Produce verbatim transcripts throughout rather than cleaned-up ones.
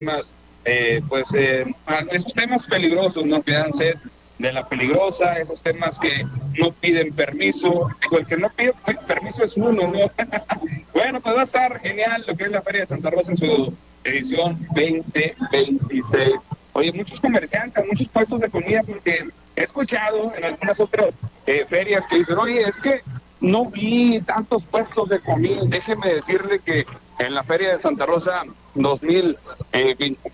temas, eh, pues eh, esos temas peligrosos, ¿no? Que dan sed de la peligrosa, esos temas que no piden permiso, digo, el que no pide permiso es uno, ¿no? Bueno, pues va a estar genial lo que es la Feria de Santa Rosa en su edición veinte veintiséis. Oye, muchos comerciantes, muchos puestos de comida, porque he escuchado en algunas otras eh, ferias que dicen, oye, es que no vi tantos puestos de comida. Déjeme decirle que en la Feria de Santa Rosa dos mil veinte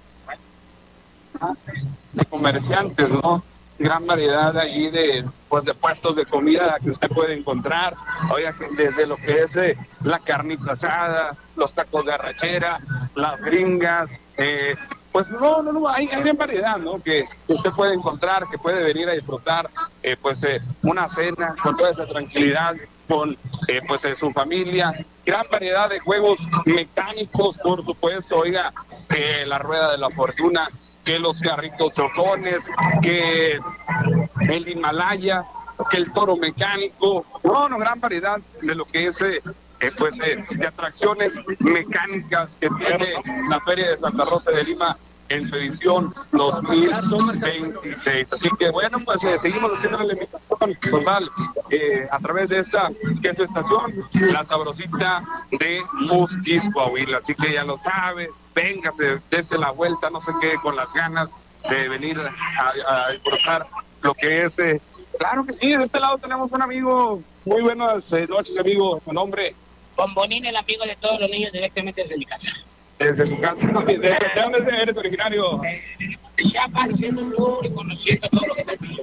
de comerciantes, ¿no? Gran variedad allí de, pues, de puestos de comida que usted puede encontrar. Oiga, desde lo que es eh, la carnita asada, los tacos de arrachera, las gringas, eh, pues no, no, no, hay, hay gran variedad, ¿no? Que usted puede encontrar, que puede venir a disfrutar, eh, pues eh, una cena con toda esa tranquilidad, con eh, pues eh, su familia, gran variedad de juegos mecánicos, por supuesto, oiga, eh, la rueda de la fortuna, que los carritos chocones, que el Himalaya, que el toro mecánico, no, no, gran variedad de lo que es eh, eh, pues eh, de atracciones mecánicas que tiene la Feria de Santa Rosa de Lima en su edición dos mil veintiséis. Así que bueno, pues eh, seguimos haciendo la invitación formal eh, a través de esta, que es su estación, La Sabrosita de Musquis, Coahuila. Así que ya lo sabe, véngase, dése la vuelta, no se quede con las ganas de venir a, a disfrutar lo que es... Eh, claro que sí, de este lado tenemos un amigo, muy buenas eh, noches, amigo, su nombre... Bombonín, el amigo de todos los niños, directamente desde mi casa. Desde su casa. ¿De, de dónde eres originario? De Chiapas, haciendo un tour y conociendo todo lo que es el niño.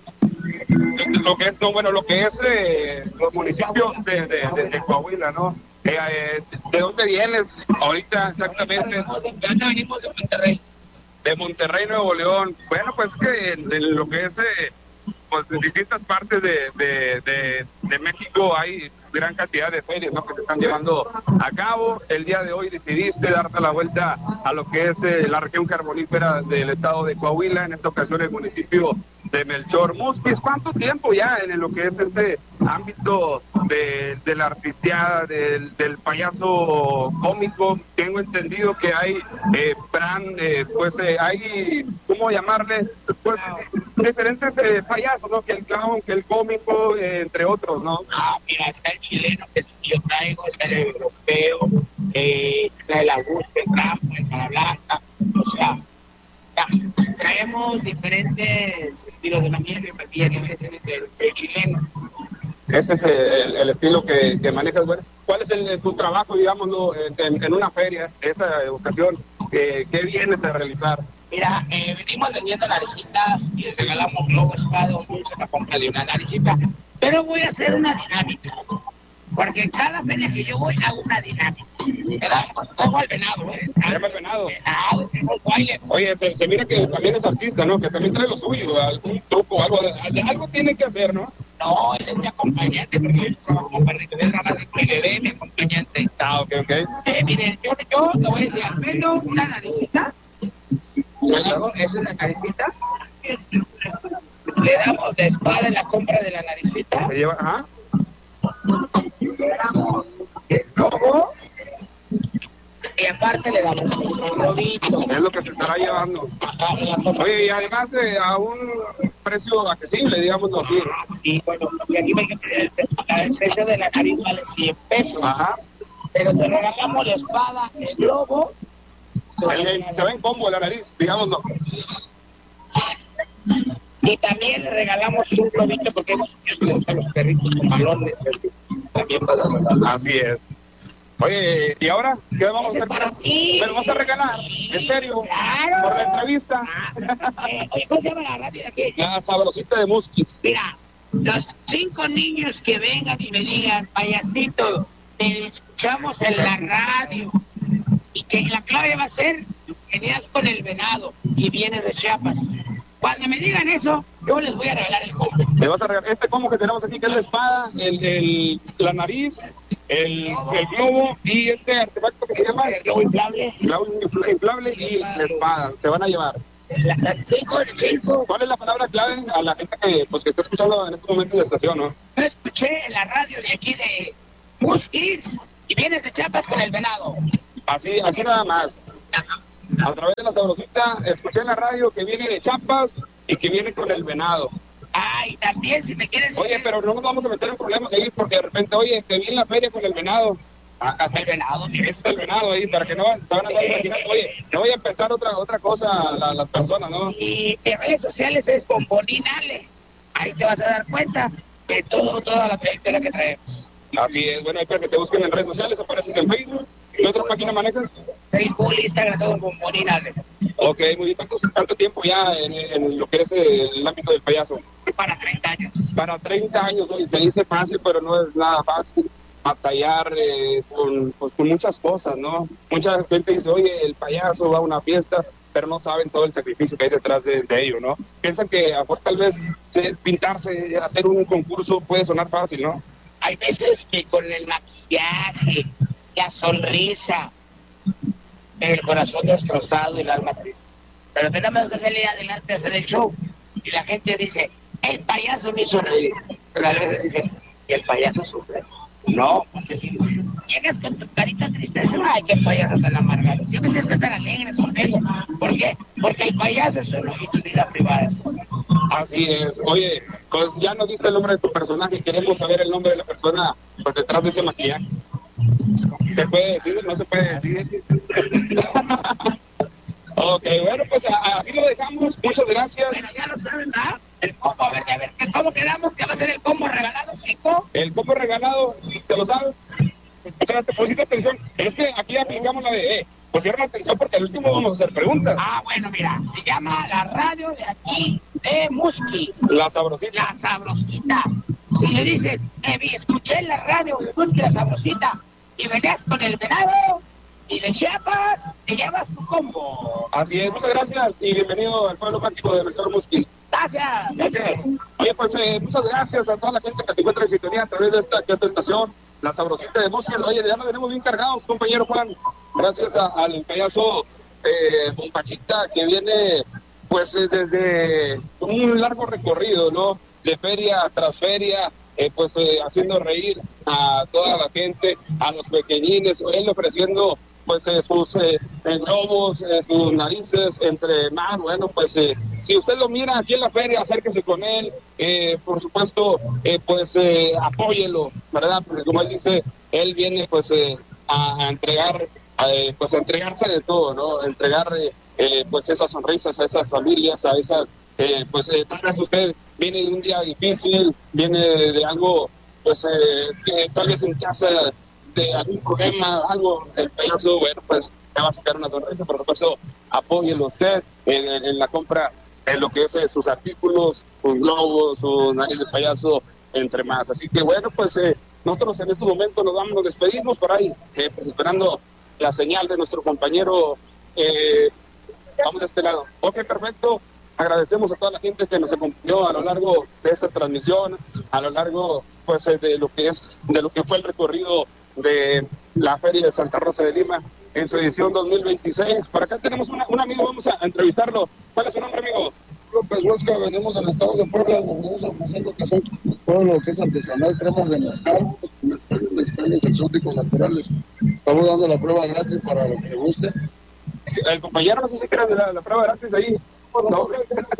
Lo que es, no, bueno, lo que es eh, los municipios de, de, de, de Coahuila, ¿no? Eh, eh, ¿De dónde vienes ahorita exactamente? De dónde venimos, de Monterrey. De Monterrey, Nuevo León. Bueno, pues que en, en lo que es, eh, pues en distintas partes de, de, de, de México hay gran cantidad de ferias, ¿no?, que se están llevando a cabo. El día de hoy decidiste darte la vuelta a lo que es eh, la región carbonífera del estado de Coahuila, en esta ocasión el municipio de Melchor Musquis. ¿Cuánto tiempo ya en lo que es este ámbito de, de la artisteada, del, del payaso cómico? Tengo entendido que hay, eh, plan, eh, pues eh, hay, ¿cómo llamarle? Pues diferentes eh, payasos, ¿no? Que el clown, que el cómico, eh, entre otros, ¿no? Ah, mira, está el chileno, que es el que yo traigo, está el europeo, eh, está el Augusto, el Rambo, el Carablanca, o sea, ya, traemos diferentes estilos de maquillaje, maquillaje que tiene el, el chileno. Ese es el, el estilo que, que manejas. Bueno, ¿cuál es el, tu trabajo, digámoslo, en, en una feria, esa educación? ¿Qué, qué vienes a realizar? Mira, eh, venimos vendiendo naricitas y les regalamos globo, espada, un dulce, la compra de una naricita, pero voy a hacer una dinámica, porque en cada feria que yo voy hago una dinámica. ¿Verdad? Tengo al venado, ¿eh? ¿Se llama el venado? Venado, tengo el baile. Oye, se, se mira que también es artista, ¿no? Que también trae lo suyo, algún truco, algo, algo tiene que hacer, ¿no? No, él es mi acompañante, porque yo trabajo con perrito de rama de le dé mi acompañante. Ah, ok, ok. Eh, miren, yo, yo te voy a decir, al menos una naricita. Luego, esa es la naricita. Le damos de espada en la compra de la naricita. Se lleva, ajá. Le damos el logo. Y aparte le damos un rodito. Es lo que se estará llevando. Oye, y además eh, a un precio accesible, digámoslo así. Ah, sí, bueno, porque aquí me hay que pedir el precio. El precio de la nariz vale cien pesos. Ajá. Pero te regalamos la espada, el globo. El, el, se ve en combo la nariz, digámoslo. Y también le regalamos un globito porque hemos visto a los perritos con balones. Así. También para Así es. Oye, ¿y ahora qué vamos a hacer? Para ti. ¿Me lo vas a regalar? ¿En serio? Claro. ¿Por la entrevista? Ah, eh, oye, ¿cómo se llama la radio de aquí? La Sabrosita de Musquis. Mira, los cinco niños que vengan y me digan, payasito, te escuchamos en la radio, y que la clave va a ser que venías con el venado y vienes de Chiapas. Cuando me digan eso, yo les voy a regalar el combo. Le vas a regalar este combo que tenemos aquí, que es la espada, el, el, la nariz, el, el globo y este artefacto que se llama el globo inflable. Globo inflable y la espada. Se van a llevar. La, la, cinco, cinco. ¿Cuál es la palabra clave a la gente que, pues, que está escuchando en este momento de la estación, no? Yo escuché en la radio de aquí de Musquis y vienes de Chiapas con el venado. Así, así nada más. Ya sabes. A través de la Sabrosita, escuché en la radio que viene de Chiapas y que viene con el venado. Ay, también si me quieres... Oye, pero no nos vamos a meter en problemas ahí, porque de repente, oye, te vi en la feria con el venado. Ah, hasta el venado, mira. Ese es el venado ahí, para que no te van a estar imaginando, oye, no voy a empezar otra otra cosa la, las personas, ¿no? Y en redes sociales es Bombonín Ale. Ahí te vas a dar cuenta de todo, toda la trayectoria que traemos. Así es, bueno, ahí para que te busquen en redes sociales, apareces en Facebook. ¿Qué otra página manejas? Facebook, Instagram, todo Bombonín Ale. Ok, muy bien. ¿Cuánto, cuánto tiempo ya en, en lo que es el ámbito del payaso? Para treinta años. Para treinta años, oye, se dice fácil, pero no es nada fácil batallar eh, con, pues, con muchas cosas, ¿no? Mucha gente dice, oye, el payaso va a una fiesta, pero no saben todo el sacrificio que hay detrás de, de ello, ¿no? Piensan que a tal vez se, pintarse, hacer un concurso puede sonar fácil, ¿no? Hay veces que con el maquillaje, la sonrisa, el corazón destrozado y el alma triste. Pero tenemos que salir adelante a hacer el show. Y la gente dice, el payaso me hizo reír. Pero a veces dicen, ¿y el payaso sufre? No, porque si llegas con tu carita triste, ay, qué payaso tan amargado. Siempre tienes que estar alegre, sonriendo. ¿Por qué? Porque el payaso es solo y tu vida privada es solo. Así es. Oye, pues ya nos diste el nombre de tu personaje, queremos saber el nombre de la persona pues, detrás de ese maquillaje. ¿Se puede decir? ¿No se puede decir? Ok, bueno, pues así lo dejamos. Muchas gracias. Bueno, ya lo saben, ¿verdad? El combo, a ver, a ver, ¿cómo quedamos que va a ser el combo regalado, cinco? El combo regalado, ¿te lo sabes? Escuchaste, pusiste atención. Es que aquí aplicamos la de, eh, pusieron atención porque al último vamos a hacer preguntas. Ah, bueno, mira, se llama la radio de aquí, de Musqui. La Sabrosita. La Sabrosita. Si le dices, eh, escuché en la radio de Musqui, La Sabrosita, y venías con el venado, y de Chiapas, te llevas tu combo. Así es, muchas gracias y bienvenido al pueblo mágico de nuestro Musqui. Gracias. Gracias. Oye, pues eh, muchas gracias a toda la gente que se encuentra en sintonía a través de esta, de esta estación, La Sabrosita de Musqui. Oye, ya nos tenemos bien cargados, compañero Juan, gracias a, al payaso eh, Bombachita, que viene pues eh, desde un largo recorrido, ¿no? De feria tras feria, eh, pues eh, haciendo reír a toda la gente, a los pequeñines, él ofreciendo pues eh, sus eh, globos, eh, sus narices, entre más, bueno, pues eh, si usted lo mira aquí en la feria, acérquese con él, eh, por supuesto, eh, pues eh, apóyelo, ¿verdad? Porque como él dice, él viene pues eh, a, a entregar, eh, pues a entregarse de todo, ¿no? Entregar eh, eh, pues esas sonrisas a esas familias, a esas, eh, pues eh, tal vez usted viene de un día difícil, viene de, de algo, pues eh, que tal vez en casa de algún problema, algo, el payaso, bueno, pues te va a sacar una sonrisa, por supuesto, apóyelo usted en, en, en la compra en lo que es eh, sus artículos, sus globos, sus nariz de payaso, entre más. Así que bueno, pues eh, nosotros en este momento nos vamos, nos despedimos por ahí, eh, pues esperando la señal de nuestro compañero, eh, vamos de este lado. Ok, perfecto. Agradecemos a toda la gente que nos acompañó a lo largo de esta transmisión, a lo largo pues de lo que es, de lo que fue el recorrido de la Feria de Santa Rosa de Lima en su edición dos mil veintiséis. Por acá tenemos una, un amigo, vamos a entrevistarlo. ¿Cuál es su nombre, amigo? López Huesca, venimos del estado de Puebla, venimos ofreciendo que son todo lo que es artesanal, cremas de mezcal, mezcal, mezcales exóticos naturales. Estamos dando la prueba gratis para lo que le guste. Sí, el compañero, no sé si quieres la, la prueba gratis ahí. No.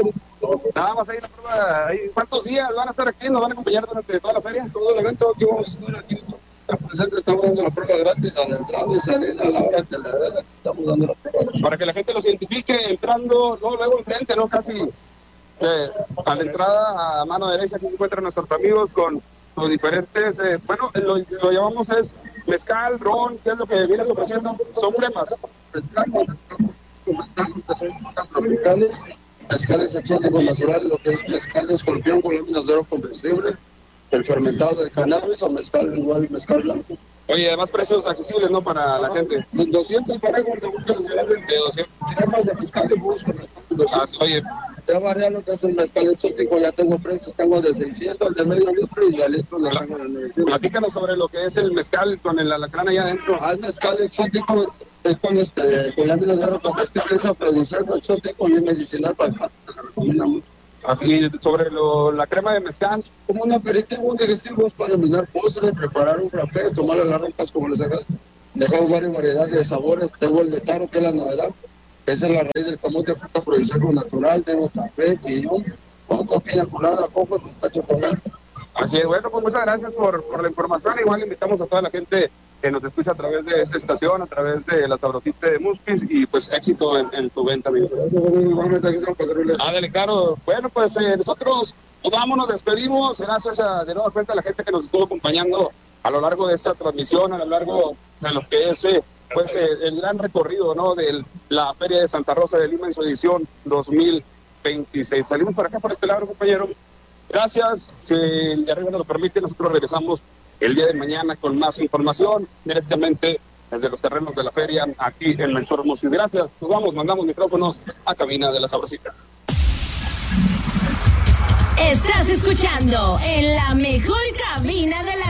Nada más ahí la prueba. Ahí. ¿Cuántos días van a estar aquí? ¿Nos van a acompañar durante toda la feria? Todo el evento aquí vamos a estar aquí. Presente, estamos dando la prueba gratis a la entrada y salida, a la hora que le agrada, estamos dando la prueba gratis. Para que la gente los identifique entrando, no, luego enfrente, ¿no? Casi eh, a la entrada, a mano derecha, aquí se encuentran nuestros amigos con los diferentes, eh, bueno, lo, lo llamamos es mezcal, ron, ¿qué es lo que vienes ofreciendo? Son cremas. Mezcal, mezcal, que son frutas tropicales, mezcales exóticos naturales, lo que es mezcal de escorpión con láminas de oro comestible, el fermentado del cannabis o mezcal igual y mezcal blanco. Oye, además precios accesibles, ¿no? Para la gente. doscientos parejos de busca de doscientos. Cremas de mezcal de busca. Ah, oye. Ya varía lo que es el mezcal exótico, ya tengo precios, tengo de seiscientos, el de medio litro y el litro de rango de novecientos. Platícanos sobre lo que es el mezcal con el alacrán allá adentro. Ah, el mezcal exótico es con, este, con láminas de oro comestible, es afrodisíaco exótico y es medicinal para el pato, lo recomiendo mucho. Así, sobre lo, la crema de mezcal. Como un aperitivo, un digestivo, es para eliminar postre, preparar un frappé, tomarle las ropas como les hagas. Dejamos varias variedades de sabores, tengo el de taro, que es la novedad. Esa es la raíz del camote, fruta afrodisíaco natural, tengo café, piñón, coco, piña colada, coco, pistacho con miel. Así es, bueno, pues muchas gracias por, por la información. Igual invitamos a toda la gente que nos escucha a través de esta estación, a través de la Sabrosita de Muskis, y pues éxito en, en tu venta, amigo. Ándale, claro. Bueno, pues eh, nosotros nos vamos, nos despedimos. Gracias a, de nueva cuenta a la gente que nos estuvo acompañando a lo largo de esta transmisión, a lo largo de lo que es eh, pues eh, el gran recorrido, ¿no?, de la Feria de Santa Rosa de Lima en su edición dos mil veintiséis. Salimos por acá, por este lado, compañero. Gracias. Si de arriba nos lo permite, nosotros regresamos el día de mañana con más información directamente desde los terrenos de la feria aquí en Melchor Muskis. Gracias. Nos vamos, mandamos micrófonos a cabina de la Sabrosita. Estás escuchando en la mejor cabina de la